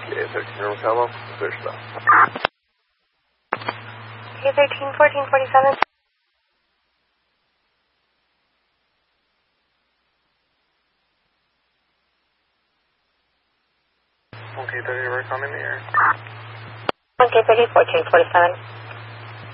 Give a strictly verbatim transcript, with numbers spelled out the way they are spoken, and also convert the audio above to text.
Okay, thirteen Rosello, clear stuff. Okay, thirteen fourteen forty-seven. Okay, thirty, we're coming here. Okay, thirty fourteen forty-seven.